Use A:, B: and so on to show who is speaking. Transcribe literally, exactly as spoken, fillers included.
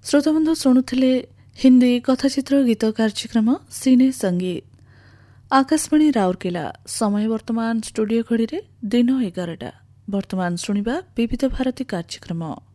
A: श्रोताबंधु शुणुले हिंदी कथाचित्र गीत कार्यक्रम सिने संगीत आकाशवाणी राउरकेला। समय वर्तमान स्टूडियो घड़ी दिन एगारटा। वर्तमान शुणिबा विविध भारती कार्यक्रम।